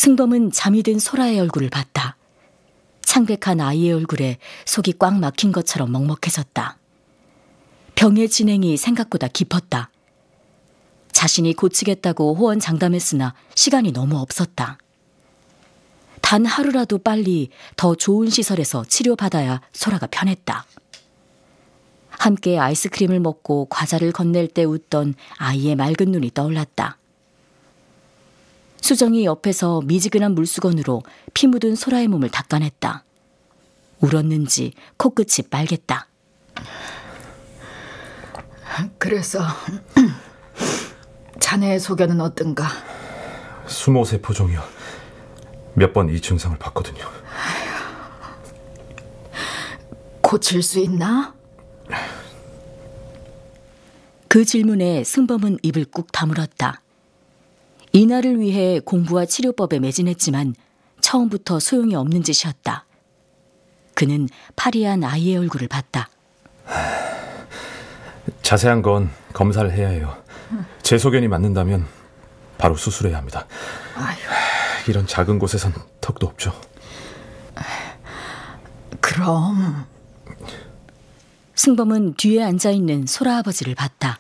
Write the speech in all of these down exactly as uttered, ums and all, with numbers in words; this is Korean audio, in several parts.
승범은 잠이 든 소라의 얼굴을 봤다. 창백한 아이의 얼굴에 속이 꽉 막힌 것처럼 먹먹해졌다. 병의 진행이 생각보다 깊었다. 자신이 고치겠다고 호언장담했으나 시간이 너무 없었다. 단 하루라도 빨리 더 좋은 시설에서 치료받아야 소라가 편했다. 함께 아이스크림을 먹고 과자를 건넬 때 웃던 아이의 맑은 눈이 떠올랐다. 수정이 옆에서 미지근한 물수건으로 피 묻은 소라의 몸을 닦아냈다. 울었는지 코끝이 빨갰다. 그래서 자네의 소견은 어떤가? 수모세포종이요. 몇 번 이 증상을 봤거든요. 고칠 수 있나? 그 질문에 승범은 입을 꾹 다물었다. 이날을 위해 공부와 치료법에 매진했지만 처음부터 소용이 없는 짓이었다. 그는 파리한 아이의 얼굴을 봤다. 자세한 건 검사를 해야 해요. 제 소견이 맞는다면 바로 수술해야 합니다. 아휴. 이런 작은 곳에선 턱도 없죠. 그럼... 승범은 뒤에 앉아있는 소라 아버지를 봤다.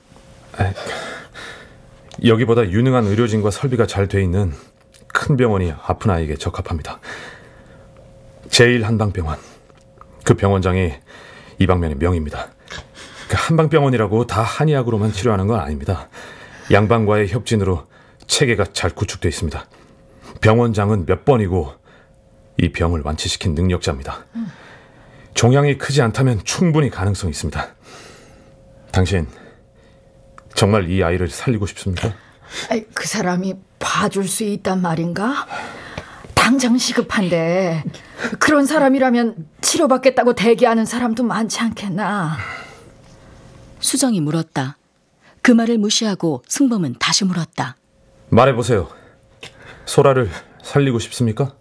여기보다 유능한 의료진과 설비가 잘 돼 있는 큰 병원이 아픈 아이에게 적합합니다. 제일 한방병원. 그 병원장이 이 방면의 명입니다. 그 한방병원이라고 다 한의학으로만 치료하는 건 아닙니다. 양방과의 협진으로 체계가 잘 구축되어 있습니다. 병원장은 몇 번이고 이 병을 완치시킨 능력자입니다. 음. 종양이 크지 않다면 충분히 가능성이 있습니다. 당신 정말 이 아이를 살리고 싶습니까? 아이, 그 사람이 봐줄 수 있단 말인가? 당장 시급한데 그런 사람이라면 치료받겠다고 대기하는 사람도 많지 않겠나? 수정이 물었다. 그 말을 무시하고 승범은 다시 물었다. 말해보세요. 소라를 살리고 싶습니까?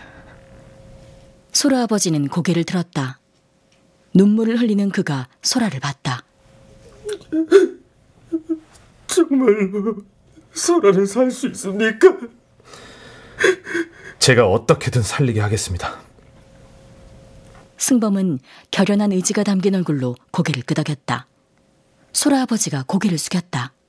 소라 아버지는 고개를 들었다. 눈물을 흘리는 그가 소라를 봤다. 정말로 소라를 살 수 있습니까? 제가 어떻게든 살리게 하겠습니다. 승범은 결연한 의지가 담긴 얼굴로 고개를 끄덕였다. 소라 아버지가 고개를 숙였다.